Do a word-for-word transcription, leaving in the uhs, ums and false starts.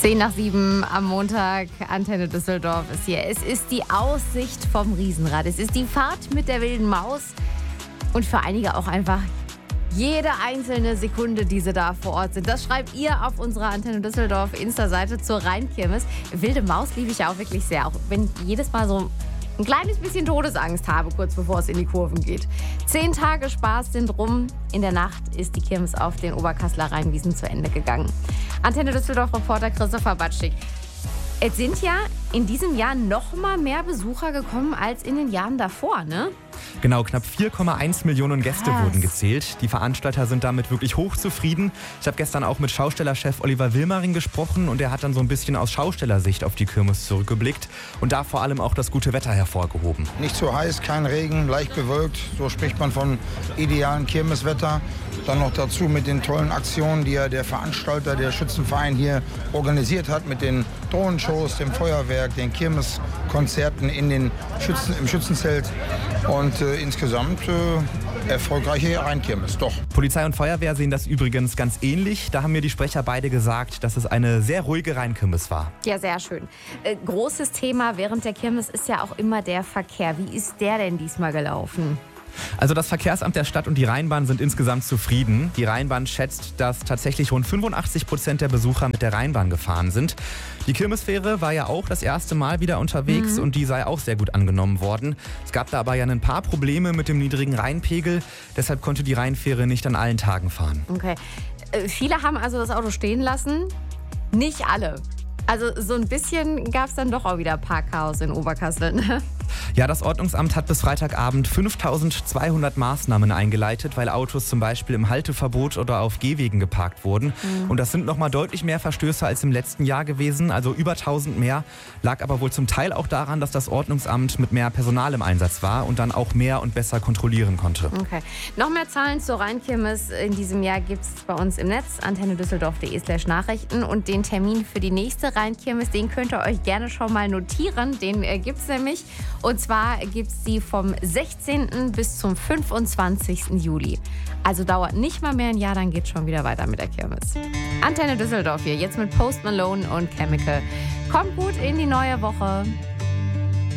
Zehn nach sieben am Montag, Antenne Düsseldorf ist hier. Es ist die Aussicht vom Riesenrad. Es ist die Fahrt mit der wilden Maus. Und für einige auch einfach jede einzelne Sekunde, die sie da vor Ort sind. Das schreibt ihr auf unserer Antenne Düsseldorf Insta-Seite zur Rheinkirmes. Wilde Maus liebe ich ja auch wirklich sehr. Auch wenn ich jedes Mal so ein kleines bisschen Todesangst habe, kurz bevor es in die Kurven geht. Zehn Tage Spaß sind rum. In der Nacht ist die Kirmes auf den Oberkasseler Rheinwiesen zu Ende gegangen. Antenne Düsseldorf-Reporter Christopher Batschik. Es sind ja in diesem Jahr noch mal mehr Besucher gekommen als in den Jahren davor, ne? Genau, knapp vier Komma eins Millionen Gäste Krass. wurden gezählt. Die Veranstalter sind damit wirklich hochzufrieden. Ich habe gestern auch mit Schaustellerchef Oliver Wilmering gesprochen und er hat dann so ein bisschen aus Schaustellersicht auf die Kirmes zurückgeblickt und da vor allem auch das gute Wetter hervorgehoben. Nicht zu heiß, kein Regen, leicht bewölkt. So spricht man von idealen Kirmeswetter. Dann noch dazu mit den tollen Aktionen, die ja der Veranstalter, der Schützenverein hier organisiert hat, mit den Drohnenshows, dem Feuerwerk, den Kirmeskonzerten in den Schützen, im Schützenzelt. Und äh, insgesamt äh, erfolgreiche Rheinkirmes, doch. Polizei und Feuerwehr sehen das übrigens ganz ähnlich. Da haben mir die Sprecher beide gesagt, dass es eine sehr ruhige Rheinkirmes war. Ja, sehr schön. Äh, großes Thema während der Kirmes ist ja auch immer der Verkehr. Wie ist der denn diesmal gelaufen? Also das Verkehrsamt der Stadt und die Rheinbahn sind insgesamt zufrieden. Die Rheinbahn schätzt, dass tatsächlich rund fünfundachtzig Prozent der Besucher mit der Rheinbahn gefahren sind. Die Kirmesfähre war ja auch das erste Mal wieder unterwegs mhm. und die sei auch sehr gut angenommen worden. Es gab da aber ja ein paar Probleme mit dem niedrigen Rheinpegel. Deshalb konnte die Rheinfähre nicht an allen Tagen fahren. Okay. Äh, viele haben also das Auto stehen lassen. Nicht alle. Also so ein bisschen gab es dann doch auch wieder Parkchaos in Oberkassel, ne? Ja, das Ordnungsamt hat bis Freitagabend fünftausendzweihundert Maßnahmen eingeleitet, weil Autos zum Beispiel im Halteverbot oder auf Gehwegen geparkt wurden. Mhm. Und das sind nochmal deutlich mehr Verstöße als im letzten Jahr gewesen, also über tausend mehr. Lag aber wohl zum Teil auch daran, dass das Ordnungsamt mit mehr Personal im Einsatz war und dann auch mehr und besser kontrollieren konnte. Okay. Noch mehr Zahlen zur Rheinkirmes in diesem Jahr gibt es bei uns im Netz, antennedüsseldorf.de slash Nachrichten. Und den Termin für die nächste Rheinkirmes, den könnt ihr euch gerne schon mal notieren. Den äh, gibt es nämlich. Und zwar gibt es die vom sechzehnten bis zum fünfundzwanzigsten Juli. Also dauert nicht mal mehr ein Jahr, dann geht schon wieder weiter mit der Kirmes. Antenne Düsseldorf hier, jetzt mit Post Malone und Chemical. Kommt gut in die neue Woche.